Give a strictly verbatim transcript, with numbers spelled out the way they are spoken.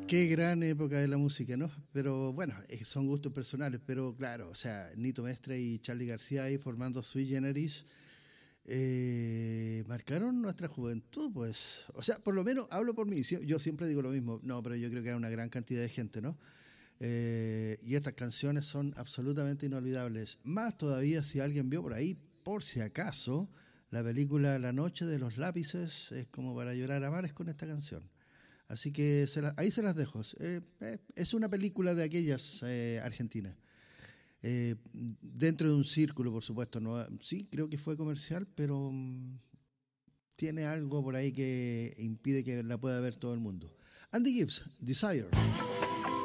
Qué gran época de la música, ¿no? Pero bueno, eh, son gustos personales, pero claro, o sea, Nito Mestre y Charly García ahí formando Sui Generis eh, marcaron nuestra juventud, pues. O sea, por lo menos hablo por mí, sie- yo siempre digo lo mismo, no, pero yo creo que era una gran cantidad de gente, ¿no? Eh, y estas canciones son absolutamente inolvidables. Más todavía si alguien vio por ahí, por si acaso, la película La Noche de los Lápices, es como para llorar a mares con esta canción. Así que se la- ahí se las dejo. Eh, eh, es una película de aquellas eh, argentinas. Eh, dentro de un círculo, por supuesto. No, sí, creo que fue comercial, pero mm, tiene algo por ahí que impide que la pueda ver todo el mundo. Andy Gibbs, Desire.